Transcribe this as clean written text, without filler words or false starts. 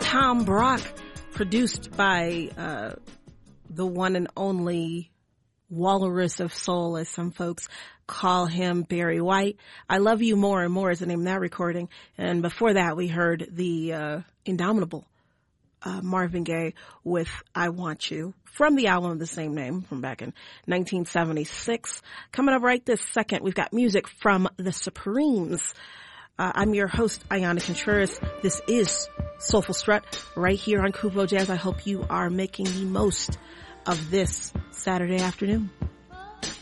Tom Brock, produced by the one and only Walrus of Soul, as some folks call him, Barry White. I Love You More and More is the name of that recording. And before that, we heard the indomitable Marvin Gaye with I Want You from the album of the same name from back in 1976. Coming up right this second, we've got music from the Supremes. I'm your host, Ayana Contreras. This is Soulful Strut right here on Kubo Jazz. I hope you are making the most of this Saturday afternoon.